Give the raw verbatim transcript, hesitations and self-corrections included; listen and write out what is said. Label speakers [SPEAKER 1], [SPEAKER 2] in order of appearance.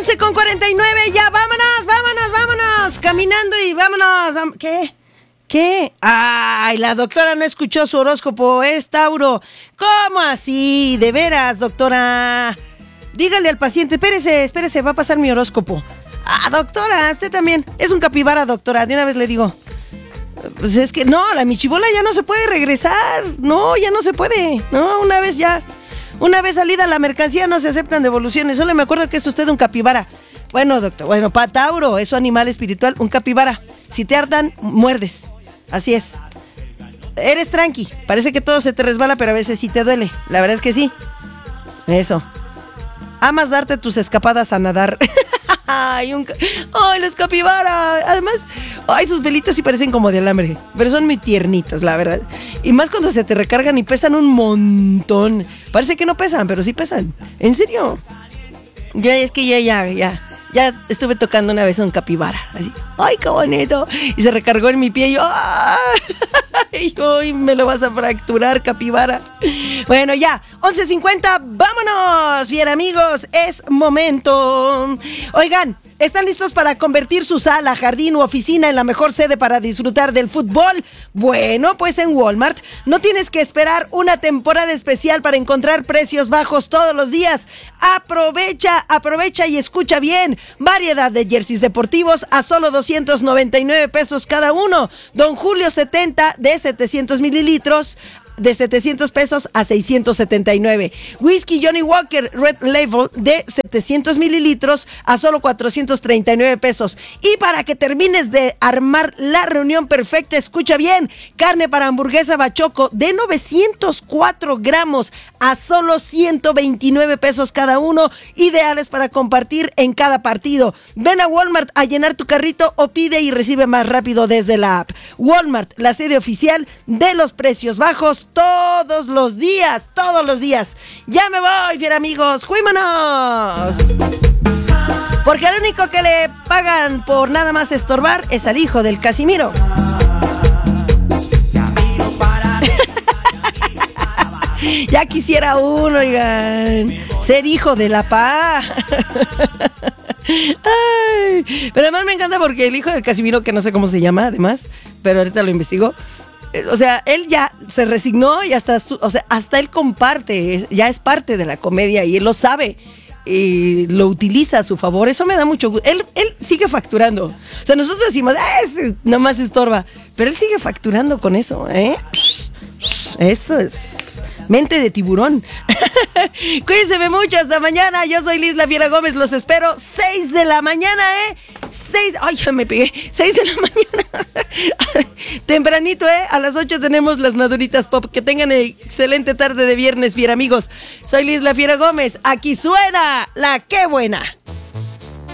[SPEAKER 1] once con cuarenta y nueve, ya vámonos, vámonos, vámonos, caminando y vámonos. ¿Qué? ¿Qué? Ay, la doctora no escuchó su horóscopo, es Tauro. ¿Cómo así? De veras, doctora. Dígale al paciente, espérese, espérese, va a pasar mi horóscopo. Ah, doctora, usted también. Es un capibara, doctora, de una vez le digo. Pues es que no, la michibola ya no se puede regresar. No, ya no se puede. No, una vez ya. Una vez salida la mercancía no se aceptan devoluciones. Solo me acuerdo que es usted un capibara. Bueno, doctor, bueno, pa Tauro, es su animal espiritual, un capibara. Si te hartan, muerdes. Así es. Eres tranqui. Parece que todo se te resbala, pero a veces sí te duele. La verdad es que sí. Eso. Amas darte tus escapadas a nadar. Ay, un... ay, los capibaras. Además, ay, sus velitas sí parecen como de alambre, pero son muy tiernitos, la verdad. Y más cuando se te recargan y pesan un montón. Parece que no pesan, pero sí pesan. ¿En serio? Ya, es que ya, ya, ya. Ya estuve tocando una vez a un capibara. Así, ay, qué bonito. Y se recargó en mi pie y yo, ¡ay! Ay, me lo vas a fracturar, capibara. Bueno, ya, once cincuenta, vámonos. Bien, amigos, es momento. Oigan, ¿están listos para convertir su sala, jardín u oficina en la mejor sede para disfrutar del fútbol? Bueno, pues en Walmart no tienes que esperar una temporada especial para encontrar precios bajos todos los días. Aprovecha, aprovecha y escucha bien. Variedad de jerseys deportivos a solo doscientos noventa y nueve pesos cada uno. Don Julio setenta de setecientos mililitros. De setecientos pesos a seiscientos setenta y nueve. Whisky Johnny Walker Red Label de setecientos mililitros a solo cuatrocientos treinta y nueve pesos. Y para que termines de armar la reunión perfecta, escucha bien, carne para hamburguesa Bachoco de novecientos cuatro gramos a solo ciento veintinueve pesos cada uno, ideales para compartir en cada partido. Ven a Walmart a llenar tu carrito o pide y recibe más rápido desde la app. Walmart, la sede oficial de los precios bajos todos los días, todos los días. Ya me voy, fiera amigos, ¡juímonos! Porque al único que le pagan por nada más estorbar es al hijo del Casimiro. Ya quisiera uno, oigan, ser hijo de la pa. Ay, pero además me encanta porque el hijo del Casimiro, que no sé cómo se llama, además, pero ahorita lo investigo. O sea, él ya se resignó y hasta, su, o sea, hasta él comparte, ya es parte de la comedia y él lo sabe y lo utiliza a su favor. Eso me da mucho gusto. Él, él sigue facturando. O sea, nosotros decimos, ah, ese nomás estorba, pero él sigue facturando con eso, ¿eh? Eso es mente de tiburón. Cuídense mucho, hasta mañana. Yo soy Liz La Fiera Gómez, los espero seis de la mañana, ¿eh? seis, ay, ya me pegué, seis de la mañana. Tempranito, ¿eh? A las ocho tenemos las Maduritas Pop. Que tengan excelente tarde de viernes, fiera amigos. Soy Liz La Fiera Gómez, aquí suena la Qué Buena.